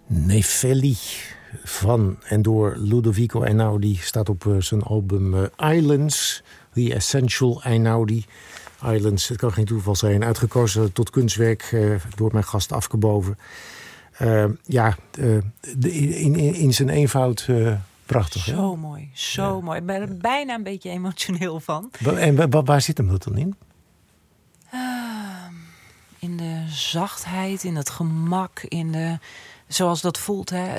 Nefelli van en door Ludovico Einaudi staat op zijn album Islands, The Essential Einaudi. Islands, het kan geen toeval zijn, uitgekozen tot kunstwerk door mijn gast Afke Boven. In zijn eenvoud prachtig. Zo hè? mooi, zo mooi. Ik ben er bijna een beetje emotioneel van. En waar zit hem dat dan in? In de zachtheid, in het gemak, in de zoals dat voelt. Hè?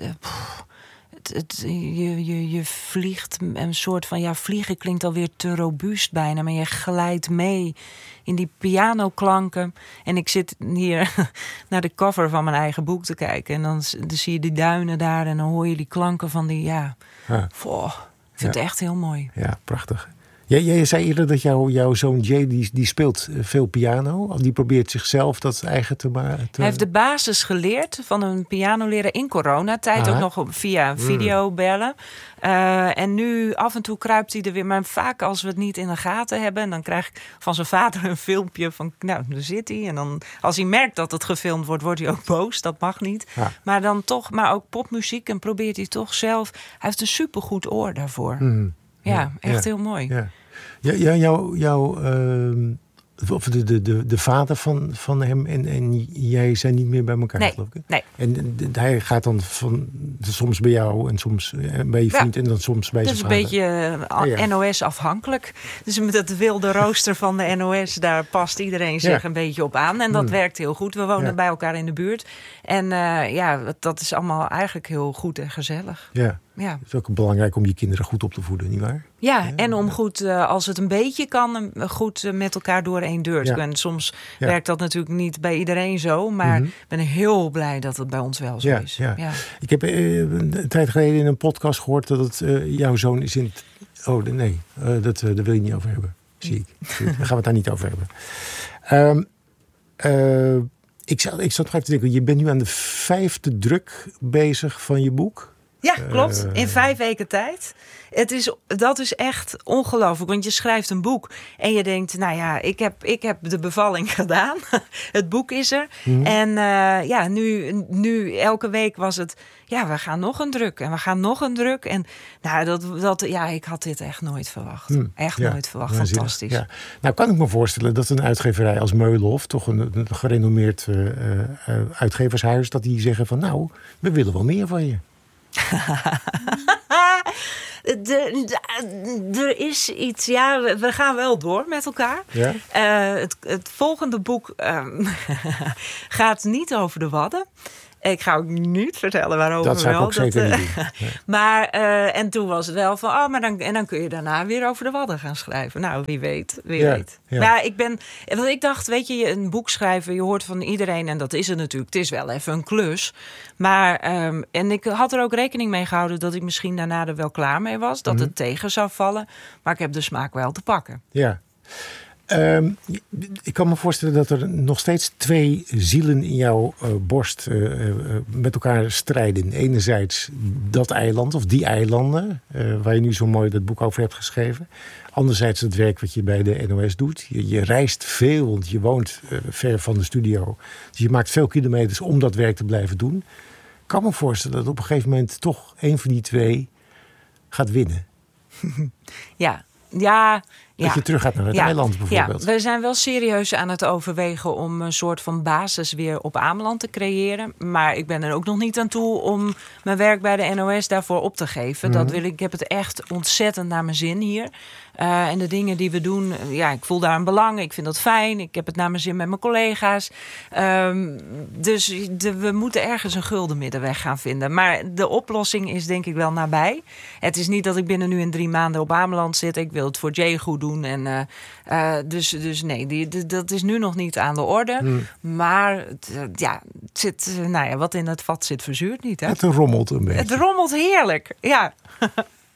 Je vliegt een soort van... Ja, vliegen klinkt alweer te robuust bijna. Maar je glijdt mee in die pianoklanken. En ik zit hier naar de cover van mijn eigen boek te kijken. En dan zie je die duinen daar. En dan hoor je die klanken van die... ik vind het echt heel mooi. Ja, prachtig. Jij zei eerder dat jouw zoon Jay, die speelt veel piano. Die probeert zichzelf dat eigen te maken. Hij heeft de basis geleerd van een pianoleraar in coronatijd. Ook nog via videobellen. En nu af en toe kruipt hij er weer. Maar vaak als we het niet in de gaten hebben... en dan krijg ik van zijn vader een filmpje van... nou, daar zit hij. En dan, als hij merkt dat het gefilmd wordt, wordt hij ook boos. Dat mag niet. Ja. Maar dan toch, maar ook popmuziek. En probeert hij toch zelf... Hij heeft een supergoed oor daarvoor. Ja, echt heel mooi. De vader van hem en jij zijn niet meer bij elkaar, geloof ik. Nee. En hij gaat dan soms bij jou en soms bij je vriend en dan soms bij zijn vader. Dat is een beetje NOS-afhankelijk. Dus met het wilde rooster van de NOS, daar past iedereen zich een beetje op aan. En dat werkt heel goed. We wonen bij elkaar in de buurt. En dat is allemaal eigenlijk heel goed en gezellig. Ja. Het is ook belangrijk om je kinderen goed op te voeden, nietwaar? Ja, en om goed, als het een beetje kan, goed met elkaar door één deur te kunnen. Soms werkt dat natuurlijk niet bij iedereen zo, maar ik ben heel blij dat het bij ons wel zo is. Ja. Ik heb een tijd geleden in een podcast gehoord dat het jouw zoon is in... daar wil je niet over hebben, zie ik. Daar gaan we het daar niet over hebben. Ik zat nog even te denken, je bent nu aan de 5e druk bezig van je boek. Ja, klopt. In 5 weken tijd. Dat is echt ongelooflijk. Want je schrijft een boek en je denkt... nou ja, ik heb de bevalling gedaan. Het boek is er. En nu elke week was het... ja, we gaan nog een druk en we gaan nog een druk. En nou, ik had dit echt nooit verwacht. Nooit verwacht. Fantastisch. Ja. Nou, kan ik me voorstellen dat een uitgeverij als Meulenhof... toch een gerenommeerd uitgevershuis... dat die zeggen van nou, we willen wel meer van je. Er is iets, we gaan wel door met elkaar. Ja? Het volgende boek gaat niet over de Wadden. Ik ga ook niet vertellen waarover. Dat zou ik ook zeker niet doen. Nee. Maar, en toen was het wel van... dan kun je daarna weer over de Wadden gaan schrijven. Nou, wie weet. Ja. Maar ik dacht, weet je, een boek schrijven... je hoort van iedereen, en dat is het natuurlijk. Het is wel even een klus. Maar, en ik had er ook rekening mee gehouden... dat ik misschien daarna er wel klaar mee was. Dat het tegen zou vallen. Maar ik heb de smaak wel te pakken. Ja. Ik kan me voorstellen dat er nog steeds 2 zielen in jouw borst met elkaar strijden. Enerzijds dat eiland of die eilanden, waar je nu zo mooi dat boek over hebt geschreven. Anderzijds het werk wat je bij de NOS doet. Je reist veel, want je woont ver van de studio. Dus je maakt veel kilometers om dat werk te blijven doen. Ik kan me voorstellen dat op een gegeven moment toch 1 van die 2 gaat winnen. Dat je terug gaat naar het eiland bijvoorbeeld. Ja, we zijn wel serieus aan het overwegen om een soort van basis weer op Ameland te creëren. Maar ik ben er ook nog niet aan toe om mijn werk bij de NOS daarvoor op te geven. Dat wil ik. Ik heb het echt ontzettend naar mijn zin hier. En de dingen die we doen, ik voel daar een belang. Ik vind dat fijn. Ik heb het naar mijn zin met mijn collega's. Dus we moeten ergens een gulden middenweg gaan vinden. Maar de oplossing is denk ik wel nabij. Het is niet dat ik binnen nu in 3 maanden op Ameland zit. Ik wil het voor Jay goed doen. En, dus nee, dat is nu nog niet aan de orde. Maar het zit, wat in het vat zit verzuurt niet. Hè? Het rommelt een beetje. Het rommelt heerlijk, ja.